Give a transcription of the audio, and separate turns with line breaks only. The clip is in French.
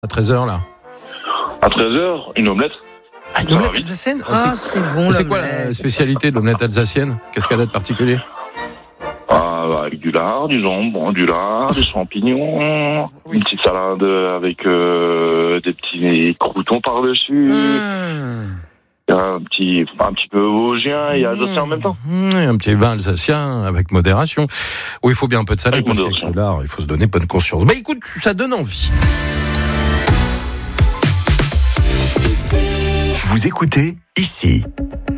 À 13h, là.
À 13h, une omelette.
Ah, une omelette alsacienne?
C'est bon.
C'est quoi la spécialité de l'omelette alsacienne? Qu'est-ce qu'elle a de particulier?
Avec du lard, du jambon, du lard, des champignons, une petite salade avec des petits croûtons par-dessus. Un petit peu vosgien et alsacien en même temps.
Un petit vin alsacien avec modération. Oui, il faut bien un peu de salade
Avec
parce
modération.
que là, il faut se donner bonne conscience. Bah écoute, ça donne envie.
Vous écoutez ici.